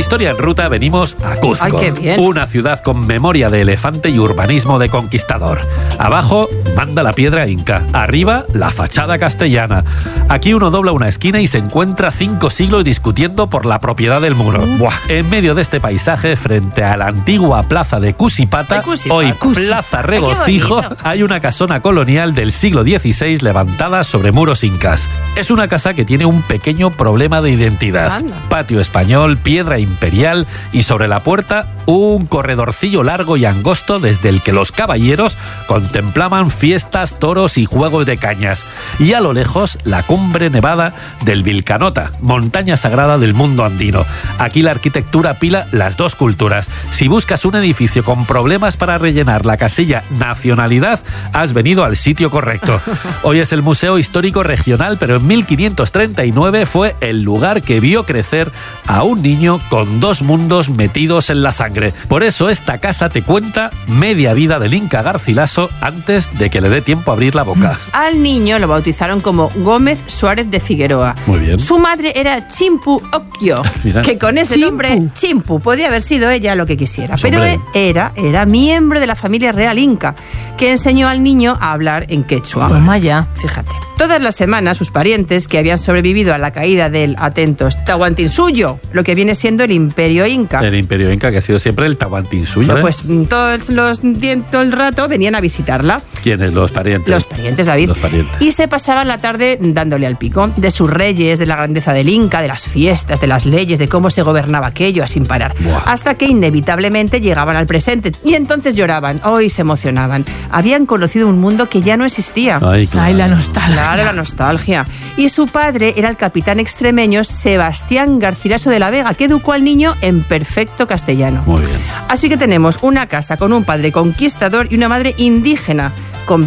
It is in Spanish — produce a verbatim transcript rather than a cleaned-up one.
Historia en Ruta venimos a Cuzco. Ay, qué bien. Una ciudad con memoria de elefante y urbanismo de conquistador. Abajo manda la piedra inca, arriba la fachada castellana. Aquí uno dobla una esquina y se encuentra cinco siglos discutiendo por la propiedad del muro. Buah. En medio de este paisaje, frente a la antigua plaza de Cusipata, Ay, Cusipata. hoy Plaza Regocijo, Ay, hay una casona colonial del siglo dieciséis levantada sobre muros incas. Es una casa que tiene un pequeño problema de identidad. Anda. Patio español, piedra imperial y sobre la puerta un corredorcillo largo y angosto desde el que los caballeros contemplaban fiestas, toros y juegos de cañas. Y a lo lejos la cumbre nevada del Vilcanota, montaña sagrada del mundo andino. Aquí la arquitectura pila las dos culturas. Si buscas un edificio con problemas para rellenar la casilla nacionalidad, has venido al sitio correcto. Hoy es el Museo Histórico Regional, pero en mil quinientos treinta y nueve fue el lugar que vio crecer a un niño con dos mundos metidos en la sangre. Por eso esta casa te cuenta media vida del Inca Garcilaso antes de que le dé tiempo a abrir la boca. Al niño lo bautizaron como Gómez Suárez de Figueroa. Muy bien. Su madre era Chimpu Okyo, Mira. que con ese Chimpu. nombre, Chimpu, podía haber sido ella lo que quisiera. Pues Pero hombre. era, era miembro de la familia real inca, que enseñó al niño a hablar en quechua. Toma ya. Fíjate. Todas las semanas sus parientes que habían sobrevivido a la caída del, atentos, Tahuantinsuyo, lo que viene siendo el imperio inca. El imperio inca, que ha sido siempre el Tahuantinsuyo. ¿eh? Pues mm, todos los dien- todo el rato venían a visitarla. ¿Quiénes? Los parientes. Los parientes, David. Los parientes. Y se pasaban la tarde dándole al pico. De sus reyes, de la grandeza del Inca, de las fiestas, de las leyes, de cómo se gobernaba aquello, sin parar. Buah. Hasta que inevitablemente llegaban al presente. Y entonces lloraban, hoy se emocionaban. Habían conocido un mundo que ya no existía. Ay, claro. Ay, la nostalgia. Claro, la nostalgia. Y su padre era el capitán extremeño Sebastián Garcilaso de la Vega, que educó al niño en perfecto castellano. Muy bien. Así que tenemos una casa con un padre conquistador y una madre indígena.